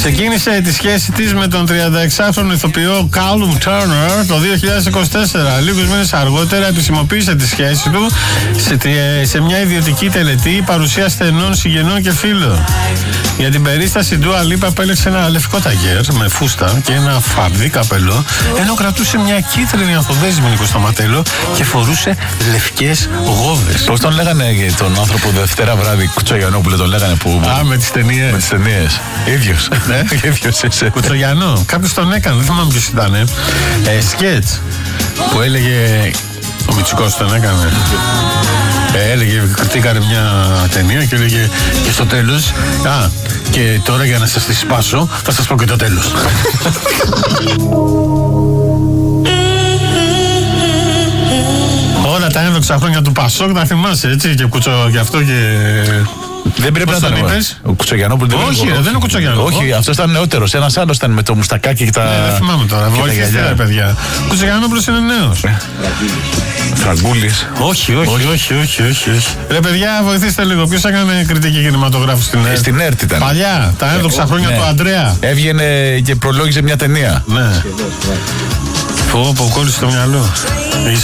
Ξεκίνησε τη σχέση της με τον 36χρονο ηθοποιό Callum Turner το 2024. Λίγους μήνες αργότερα επισημοποίησε τη σχέση του σε μια ιδιωτική τελετή παρουσία στενών συγγενών και φίλων. Για την περίσταση Dua Lipa επέλεξε ένα λευκό ταγέρ με φούστα και ένα φαρδί καπελό, ενώ κρατούσε μια κίτρινη ανθοδέσμη Νικοσταματέλο και φορούσε λευκές γόβες. Πώς τον λέγανε τον άνθρωπο Δευτέρα βράδυ, Κουτσογιανόπουλο τον λέγανε που. Με τις ταινίες. Με τις ταινίες. Ίδιος. Ίδιος είσαι. Κουτσογιανό. Κάποιος τον έκανε, δεν θυμάμαι ποιος ήταν. Σκέτς που έλεγε. Ο Μητσικός τον έκανε. Έλεγε, κριτήκαρε μια ταινία και έλεγε και στο τέλος. Και τώρα για να σας τη σπάσω θα σας πω και το τέλος. Όλα τα ένδοξα χρόνια του Πασόκ τα θυμάσαι, έτσι, και Κουτσο και αυτό και... Δεν πρέπει να τον είπες. Ο Κουτσογιανόπουλος δεν είναι. Όχι, δεν είναι ο Κουτσογιανόπουλος. Όχι, αυτός ήταν νεότερος. Ένας άλλος ήταν με το μουστακάκι και τα. Δεν θυμάμαι τώρα. Βοηθήστε, παιδιά. Ο Κουτσογιανόπουλος είναι νέος. Φραγκούλης. Όχι. Ρε παιδιά, βοηθήστε λίγο. Ποιος έκανε κριτική κινηματογράφου στην ΕΡΤ? Στην ΕΡΤ ήταν. Παλιά, τα ένδοξα χρόνια του Αντρέα. Έβγαινε και προλόγιζε μια ταινία. Ναι. Πω, κόλλησε το μυαλό. Έχεις